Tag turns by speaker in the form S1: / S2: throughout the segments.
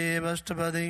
S1: अष्टपदी।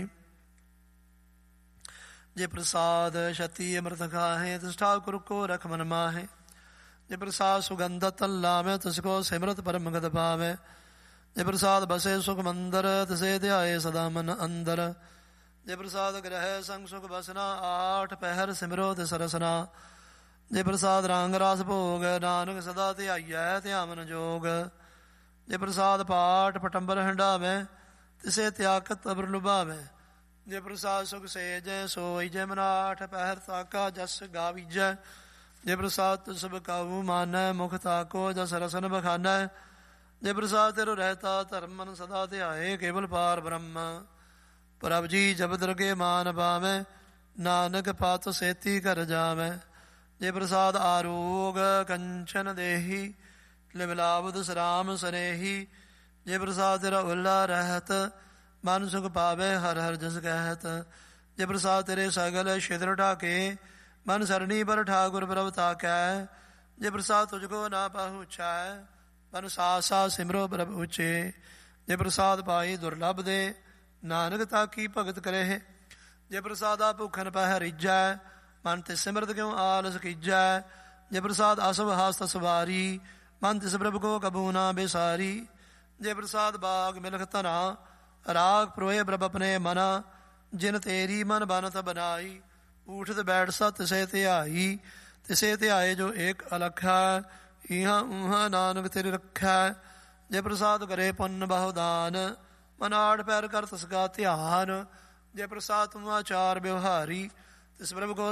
S1: जे प्रसाद शती अमृत खाहे तिस ठाकुर को रख मन माहे। जे प्रसाद सुगंध तल्लामे तिसको सिमरत परम गत पावे। जे प्रसाद बसे सुख मंदर तिसे ध्याये सदा मन अंदर। जे प्रसाद ग्रह संग सुख बसना आठ पहर सिमरो तिस रसना। जे प्रसाद रंग रस भोग नानक सदा ध्याइयै ध्यान जोग। जे प्रसाद पाठ पटंबर हंडावे तिसे त्यागत अबर लुभावे। जे प्रसाद सुख सेज सोई जय मनाठ पहर ताका जस गावीजै। जे प्रसाद तुझ सब काबू मानै मुख ताको जस रसन बखानै। जे प्रसाद तेरो रहता धर्म मन सदा ध्याए केवल पार ब्रह्म। प्रभ जी जब दरगे मान पावै नानक पात सेती कर जावै। जे प्रसाद आरोग कंचन देही लिवलाबुद सराम सनेही। जे प्रसाद तेरा उल्ला रहत मन सुख पावे हर हर जस कहत। जे प्रसाद तेरे सगल छिद्र ढाके मन सरणी पर ठाकुर प्रभ ताकै। जे प्रसाद तुझको ना पहुँचै मन साथ साथ सिमरो प्रभ उचे। जे प्रसाद पाई दुर्लभ दे नानक ताकी भगत करे। जे प्रसादा भुखन पह रिझै मन तिस सिमरत क्यों आलस कीजै। जे प्रसाद असव हस्त सवारी मन तिस प्रभ को कबू ना बेसारी। जे प्रसाद बाग मिलख तना राग प्रोए प्रभ अपने मना। जिन तेरी मन बनत बनाई ऊठत बैठ सा तिसे ध्याई। तिसे ध्याए जो एक अलखा इहाँ ऊहाँ नानक तेरे रखा। जे प्रसाद करे पुण्य बहुदान मन आठ पैर कर तसका ध्यान। जे प्रसाद तुम आचार व्यवहारी तिस प्रभ को